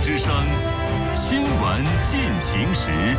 之声，新闻进行时。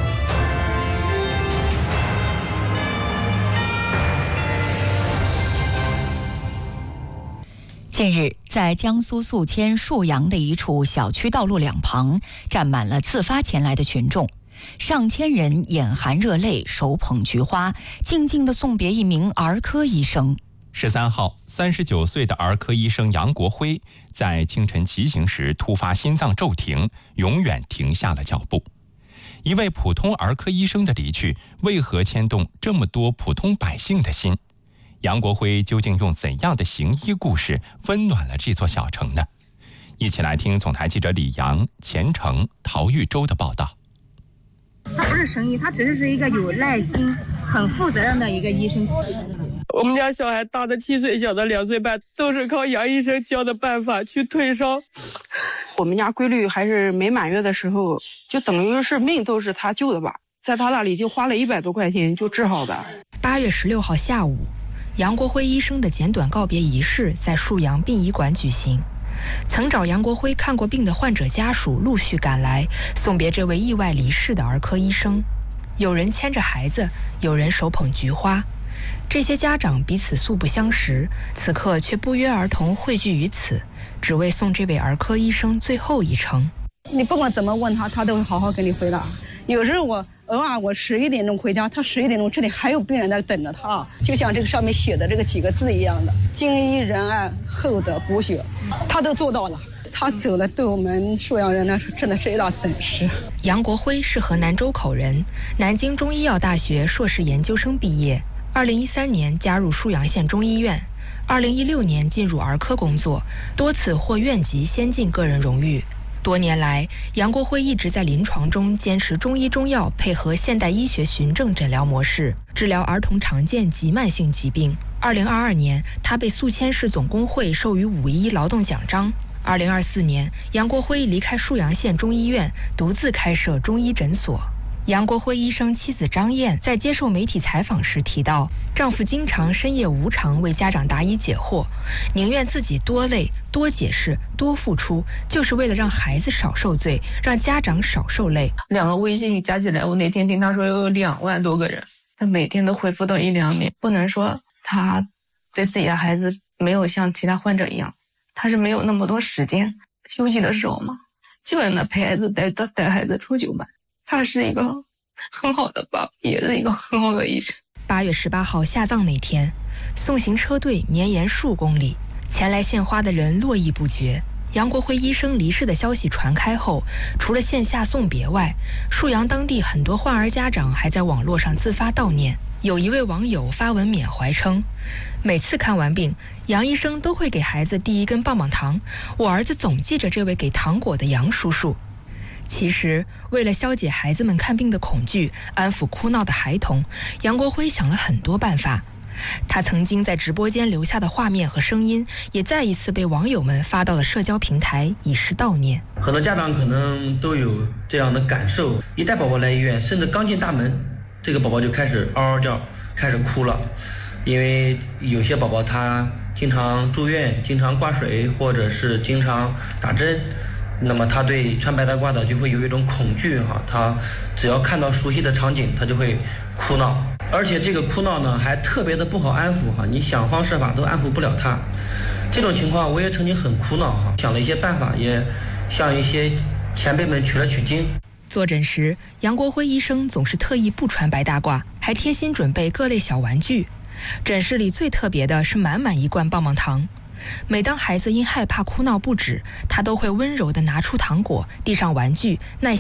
近日，在江苏宿迁沭阳的一处小区道路两旁，站满了自发前来的群众，上千人眼含热泪，手捧菊花，静静地送别一名儿科医生。 13号，39岁的儿科医生杨国辉在清晨骑行时突发心脏骤停，永远停下了脚步。一位普通儿科医生的离去，为何牵动这么多普通百姓的心？杨国辉究竟用怎样的行医故事温暖了这座小城呢？一起来听总台记者李阳、钱程、陶玉洲的报道。 他不是神医，他只是一个有耐心、很负责任的一个医生。 我们家小孩大的7岁，小的2岁半，都是靠杨医生教的办法去退烧。 我们家闺女还是没满月的时候，就等于是命都是他救的吧，在他那里就花了100多块钱就治好的。 8月16号下午，杨国辉医生的简短告别仪式在沭阳殡仪馆举行。曾找杨国辉看过病的患者家属陆续赶来，送别这位意外离世的儿科医生。有人牵着孩子，有人手捧菊花。这些家长彼此素不相识，此刻却不约而同汇聚于此，只为送这位儿科医生最后一程。 你不管怎么问他，他都会好好跟你回答。有时候我偶尔11点钟回家，他11点钟这里还有病人在等着他，就像这个上面写的这个几个字一样的，精医仁爱厚德补血，他都做到了。他走了，对我们沭阳人呢，真的是一大损失。 杨国辉是河南周口人，南京中医药大学硕士研究生毕业。2013年加入沭阳县中医院，2016年进入儿科工作，多次获院级先进个人荣誉。多年来，杨国辉一直在临床中坚持中医中药配合现代医学循证诊疗模式，治疗儿童常见及慢性疾病。2022年，他被宿迁市总工会授予5·1劳动奖章。2024年，杨国辉离开沭阳县中医院，独自开设中医诊所。杨国辉医生妻子张燕在接受媒体采访时提到，丈夫经常深夜无偿为家长答疑解惑，宁愿自己多累、多解释、多付出，就是为了让孩子少受罪，让家长少受累。 2个微信加起来，我那天听他说有2万多个人，他每天都回复到1-2年。不能说他对自己的孩子没有像其他患者一样，他是没有那么多时间休息的时候嘛，基本上陪孩子带孩子出去玩。他是一个很好的爸爸，也是一个很好的医生。 8月18号下葬那天，送行车队绵延数公里，前来献花的人络绎不绝。杨国辉医生离世的消息传开后，除了线下送别外，沭阳当地很多患儿家长还在网络上自发悼念。有一位网友发文缅怀称，每次看完病，杨医生都会给孩子递1根棒棒糖，我儿子总记着这位给糖果的杨叔叔。其实，为了消解孩子们看病的恐惧，安抚哭闹的孩童，杨国辉想了很多办法。他曾经在直播间留下的画面和声音，也再一次被网友们发到了社交平台，以示悼念。 很多家长可能都有这样的感受，一带宝宝来医院，甚至刚进大门，这个宝宝就开始嗷嗷叫，开始哭了。因为有些宝宝他经常住院，经常挂水，或者是经常打针，那么他对穿白大褂的就会有一种恐惧哈，他只要看到熟悉的场景，他就会哭闹，而且这个哭闹呢还特别的不好安抚哈，你想方设法都安抚不了他。这种情况我也曾经很苦恼哈，想了一些办法，也向一些前辈们取了取经。 坐诊时，杨国辉医生总是特意不穿白大褂，还贴心准备各类小玩具。诊室里最特别的是满满1罐棒棒糖。每当孩子因害怕哭闹不止，他都会温柔地拿出糖果，递上玩具，耐心